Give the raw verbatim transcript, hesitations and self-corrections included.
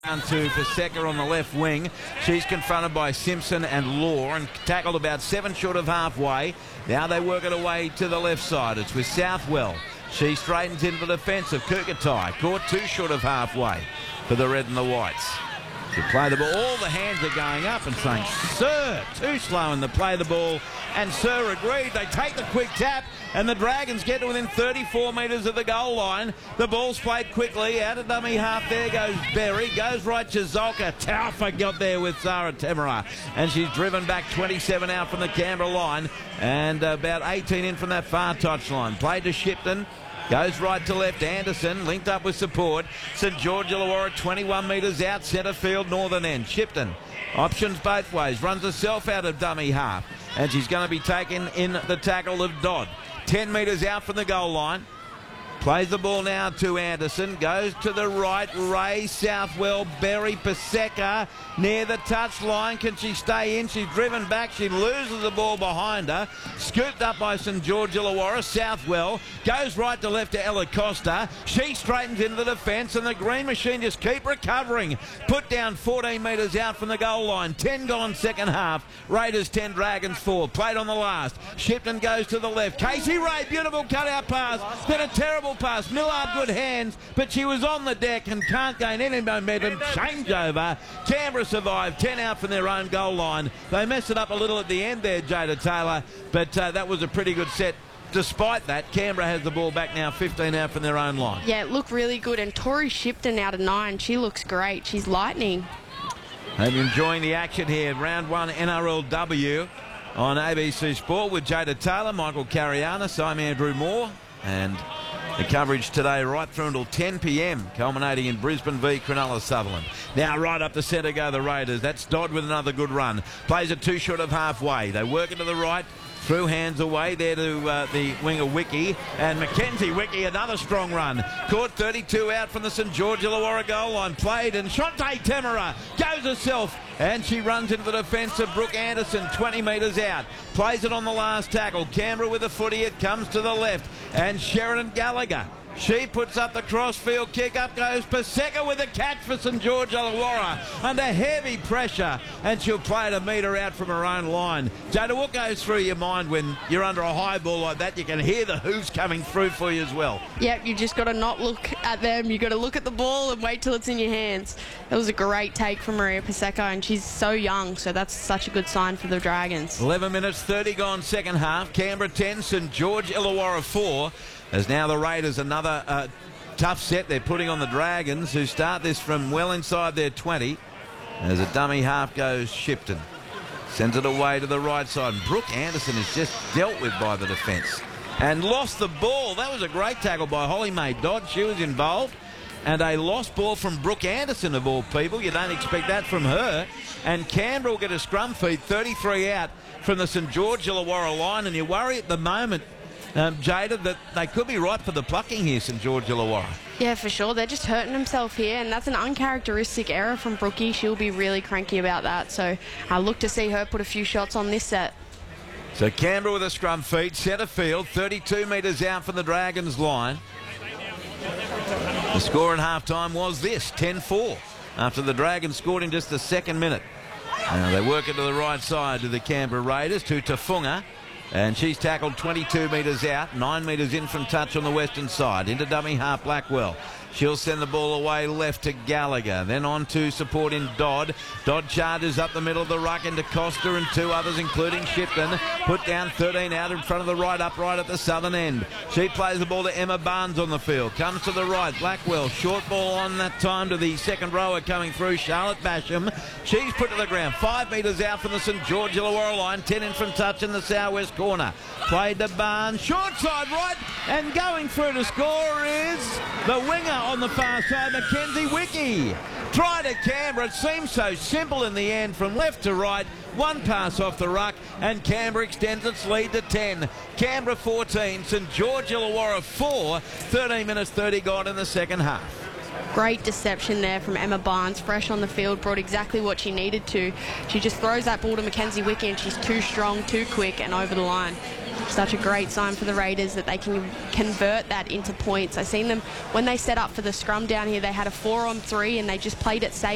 Down to Paseka on the left wing. She's confronted by Simpson and Law and tackled about seven short of halfway. Now they work it away to the left side. It's with Southwell. She straightens into the defence of Kukatai. Caught two short of halfway for the red and the whites. To play the ball, all the hands are going up and saying, "Sir, too slow in the play the ball." And Sir agreed. They take the quick tap and the Dragons get to within thirty-four metres of the goal line. The ball's played quickly. Out of dummy half, there goes Berry. Goes right to Zolka. Taufa got there with Zara Temera. And she's driven back twenty-seven out from the Canberra line and about eighteen in from that far touch line. Played to Shipton. Goes right to left. Anderson linked up with support. St George Illawarra twenty-one metres out. Centre field, northern end. Shipton options both ways. Runs herself out of dummy half. And she's going to be taken in the tackle of Dodd. ten metres out from the goal line. Plays the ball now to Anderson. Goes to the right. Ray, Southwell, Berry, Paseka near the touch line. Can she stay in? She's driven back. She loses the ball behind her. Scooped up by St George Illawarra. Southwell goes right to left to Ella Costa. She straightens into the defence and the Green Machine just keep recovering. Put down fourteen metres out from the goal line. ten gone second half. Raiders ten, Dragons four. Played on the last. Shipton goes to the left. Casey Ray, beautiful cutout pass. Then a terrible pass. Millard good hands, but she was on the deck and can't gain any momentum. Changeover. Canberra survived. ten out from their own goal line. They messed it up a little at the end there, Jada Taylor, but uh, that was a pretty good set. Despite that, Canberra has the ball back now, fifteen out from their own line. Yeah, it looked really good. And Tori Shipton out of nine. She looks great. She's lightning. Hope you're enjoying the action here. Round one N R L W on A B C Sport with Jada Taylor, Michael Carianis, I'm Andrew Moore, and the coverage today right through until ten p m, culminating in Brisbane v Cronulla Sutherland. Now right up the centre go the Raiders. That's Dodd with another good run. Plays it two short of halfway. They work it to the right. Through hands away there to uh, the winger Wiki. And Mackenzie Wiki, another strong run. Caught thirty-two out from the St George Illawarra goal line. Played and Shante Temera goes herself. And she runs into the defence of Brooke Anderson, twenty metres out. Plays it on the last tackle. Canberra with a footy. It comes to the left. And Sheridan Gallagher. She puts up the crossfield kick. Up goes Paseka with a catch for St George Illawarra under heavy pressure, and she'll play it a metre out from her own line. Jada, what goes through your mind when you're under a high ball like that? You can hear the hooves coming through for you as well. Yep, you just got to not look at them. You got to look at the ball and wait till it's in your hands. It was a great take from Maria Paseka, and she's so young, so that's such a good sign for the Dragons. eleven minutes thirty gone second half. Canberra ten, St George Illawarra four. As now the Raiders another uh, tough set they're putting on the Dragons, who start this from well inside their twenty. As a dummy half goes Shipton. Sends it away to the right side. Brooke Anderson is just dealt with by the defence and lost the ball. That was a great tackle by Holly Mae Dodd. She was involved. And a lost ball from Brooke Anderson, of all people. You don't expect that from her. And Canberra will get a scrum feed, thirty-three out from the St George Illawarra line. And you worry at the moment, Um, Jada, that they could be right for the plucking here, St George Illawarra. Yeah, for sure. They're just hurting themselves here, and that's an uncharacteristic error from Brookie. She'll be really cranky about that, so I look to see her put a few shots on this set. So Canberra with a scrum feed, centre field, thirty-two metres out from the Dragons line. The score in half-time was this, ten four, after the Dragons scored in just the second minute. Now they work it to the right side to the Canberra Raiders, to Tafunga. And she's tackled twenty-two metres out, nine metres in from touch on the western side. Into dummy half Blackwell. She'll send the ball away left to Gallagher. Then on to support in Dodd. Dodd charges up the middle of the ruck into Costa and two others, including Shipton. Put down thirteen out in front of the right upright at the southern end. She plays the ball to Emma Barnes on the field. Comes to the right. Blackwell. Short ball on that time to the second rower coming through, Charlotte Basham. She's put to the ground. Five metres out from the St George Illawarra line. Ten in from touch in the southwest corner. Played to Barnes. Short side right. And going through to score is the winger on the far side, Mackenzie Wiki. Try to Canberra. It seems so simple in the end, from left to right. One pass off the ruck, and Canberra extends its lead to ten. Canberra fourteen, St George Illawarra four. thirteen minutes thirty gone in the second half. Great deception there from Emma Barnes, fresh on the field, brought exactly what she needed to. She just throws that ball to Mackenzie Wiki, and she's too strong, too quick, and over the line. Such a great sign for the Raiders that they can convert that into points. I've seen them, when they set up for the scrum down here, they had a four on three and they just played it safe.